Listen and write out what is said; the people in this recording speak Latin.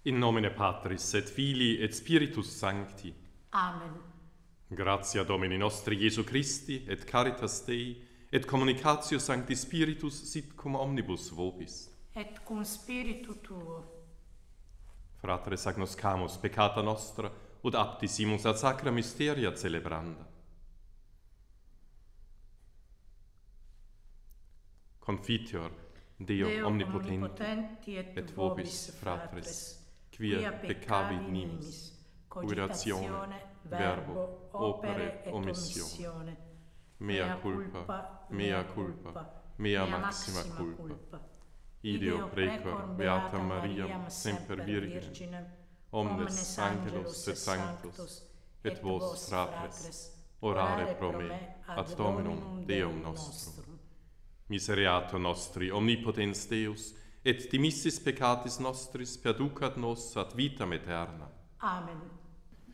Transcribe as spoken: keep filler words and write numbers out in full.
In nomine Patris et Filii et Spiritus Sancti. Amen. Gratia Domini nostri Iesu Christi et caritas Dei et communicatio Sancti Spiritus sit cum omnibus vobis. Et cum spiritu tuo. Fratres agnoscamus peccata nostra ut aptisimus ad sacra mysteria celebranda. Confiteor Deo, Deo omnipotenti, omnipotenti et, et vobis fratres, quia peccavi nimis, cogitatione, verbo, opere et omissione. Mea culpa, mea culpa, mea maxima culpa. Ideo precor beatam Mariam semper Virginem, omnes angelos et sanctos, et vos fratres, orare pro me ad Dominum Deum nostrum. Misereatur nostri, omnipotens Deus, et dimissis peccatis nostris perducat nos ad vitam aeterna. Amen.